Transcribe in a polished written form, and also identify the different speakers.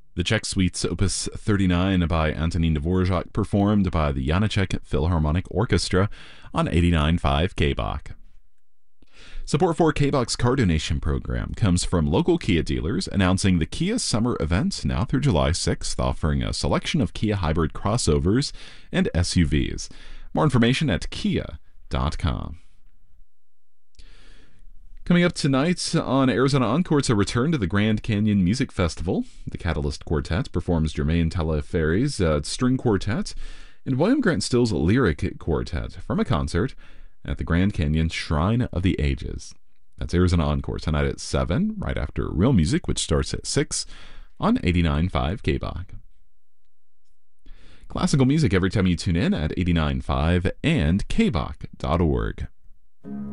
Speaker 1: The Czech Suite's Opus 39 by Antonín Dvorak, performed by the Janáček Philharmonic Orchestra on 89.5 KBOK. Support for KBOK's car donation program comes from local Kia dealers announcing the Kia Summer Event now through July 6th, offering a selection of Kia hybrid crossovers and SUVs. More information at kia.com. Coming up tonight on Arizona Encore, it's a return to the Grand Canyon Music Festival. The Catalyst Quartet performs Jermaine Taliaferro's String Quartet and William Grant Still's Lyric Quartet from a concert at the Grand Canyon Shrine of the Ages. That's Arizona Encore tonight at 7, right after Real Music, which starts at 6 on 89.5 KBOK. Classical music every time you tune in at 89.5 and kbok.org.